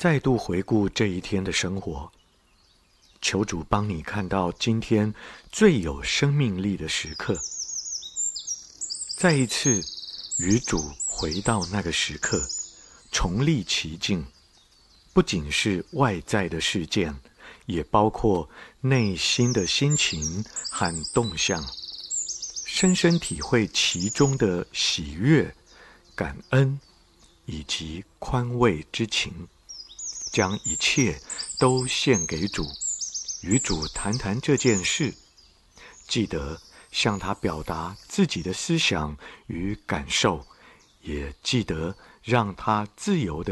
再度回顾这一天的生活，求主帮你看到今天最有生命力的时刻。再一次与主回到那个时刻，重历其境，不仅是外在的事件，也包括内心的心情和动向，深深体会其中的喜悦、感恩以及宽慰之情，将一切都献给主，与主谈谈这件事，记得向他表达自己的思想与感受，也记得让他自由地